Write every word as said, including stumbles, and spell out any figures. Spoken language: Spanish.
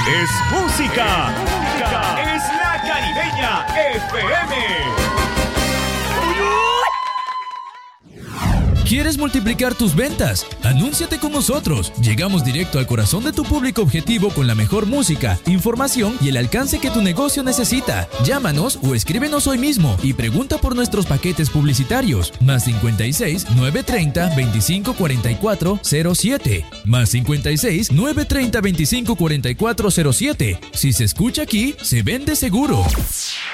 es música. Es La Caribeña F M. ¿Quieres multiplicar tus ventas? Anúnciate con nosotros. Llegamos directo al corazón de tu público objetivo con la mejor música, información y el alcance que tu negocio necesita. Llámanos o escríbenos hoy mismo y pregunta por nuestros paquetes publicitarios. Más cincuenta y seis, nueve treinta, veinticinco cuarenta y cuatro, cero siete. Más cincuenta y seis, nueve treinta, veinticinco cuarenta y cuatro, cero siete. Si se escucha aquí, se vende seguro.